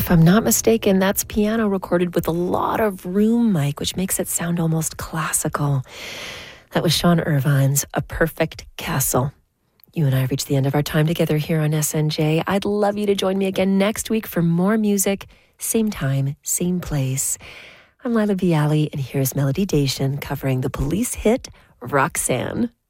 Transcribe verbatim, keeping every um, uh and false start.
if I'm not mistaken, that's piano recorded with a lot of room mic, which makes it sound almost classical. That was Sean Irvine's A Perfect Castle. You and I have reached the end of our time together here on S N J. I'd love you to join me again next week for more music, same time, same place. I'm Lila Bialy, and here's Melody Dacian covering the Police hit Roxanne.